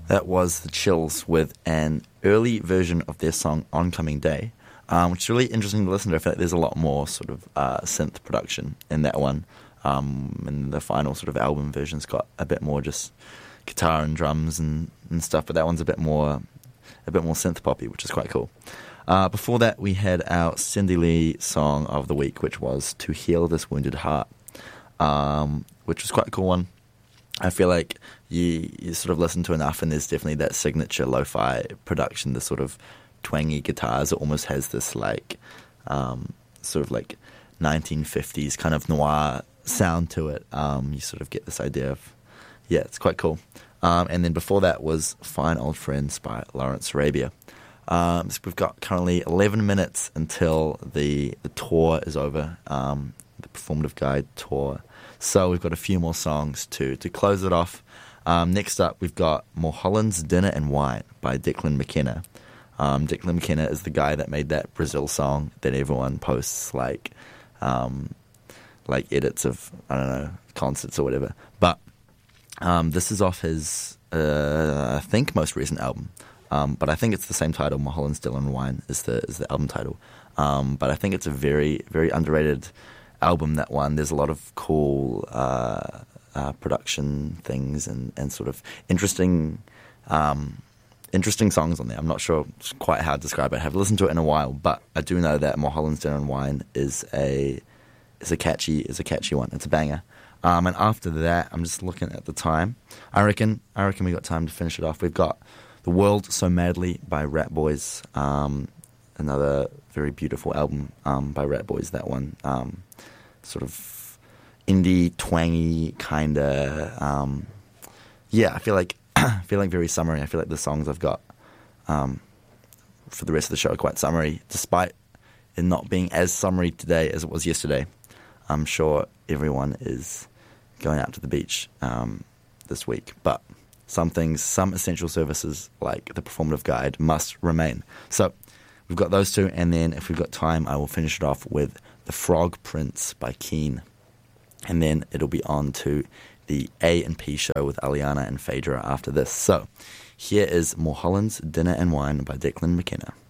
That was The Chills with an early version of their song Oncoming Day, which is really interesting to listen to. I feel like there's a lot more sort of synth production in that one. And the final sort of album version's got a bit more just guitar and drums and stuff, but that one's a bit more synth poppy, which is quite cool. Before that, we had our Cindy Lee song of the week, which was To Heal This Wounded Heart, which was quite a cool one. I feel like you sort of listen to enough and there's definitely that signature lo-fi production, the sort of twangy guitars. It almost has this like sort of like 1950s kind of noir sound to it. You sort of get this idea of, yeah, it's quite cool. And then before that was Fine Old Friends by Lawrence Arabia. So we've got currently 11 minutes until the tour is over, the Performative Guide tour. So we've got a few more songs to close it off. Next up, we've got Mulholland's Dinner and Wine by Declan McKenna. Declan McKenna is the guy that made that Brazil song that everyone posts like edits of, I don't know, concerts or whatever. But this is off his, I think, most recent album. But I think it's the same title, Mulholland's Dinner and Wine is the album title. But I think it's a very, very underrated album, that one. There's a lot of cool production things and sort of interesting songs on there. I'm not sure quite how to describe it. I haven't listened to it in a while, but I do know that Mulholland's Dinner and Wine is a catchy one. It's a banger. And after that, I'm just looking at the time. I reckon we got time to finish it off. We've got The World So Madly by Rat Boys. Another very beautiful album by Rat Boys, that one. Sort of indie, twangy, kind of... I feel like very summery. I feel like the songs I've got for the rest of the show are quite summery, despite it not being as summery today as it was yesterday. I'm sure everyone is going out to the beach this week, but some essential services like the Performative Guide must remain. So we've got those two, and then if we've got time, I will finish it off with The Frog Prince by Keen, and then it'll be on to the A&P show with Aliana and Phaedra after this. So here is Mulholland's Dinner and Wine by Declan McKenna.